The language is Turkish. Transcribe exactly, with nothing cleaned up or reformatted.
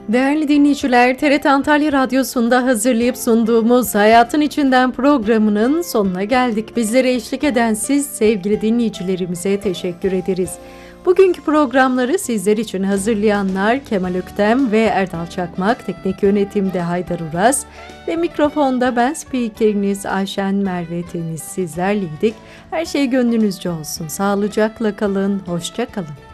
Değerli dinleyiciler, T R T Antalya Radyosu'nda hazırlayıp sunduğumuz Hayatın İçinden programının sonuna geldik. Bizlere eşlik eden siz sevgili dinleyicilerimize teşekkür ederiz. Bugünkü programları sizler için hazırlayanlar Kemal Öktem ve Erdal Çakmak, teknik yönetimde Haydar Uras ve mikrofonda ben spikeriniz Ayşen Merve Temiz sizlerleydik. Her şey gönlünüzce olsun. Sağlıcakla kalın, hoşça kalın.